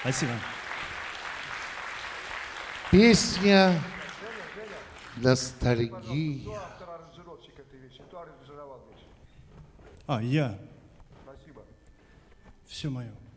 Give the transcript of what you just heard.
Спасибо. Песня «Ностальгия». Кто автор аранжировщик этой вещи? Кто аранжировал вещь? Я. Спасибо. Все мое.